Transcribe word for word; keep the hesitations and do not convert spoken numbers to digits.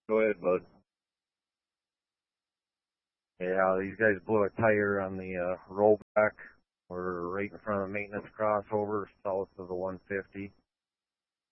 Go ahead, bud. Yeah, these guys blew a tire on the uh, rollback. We're right in front of the maintenance crossover, south of the one fifty.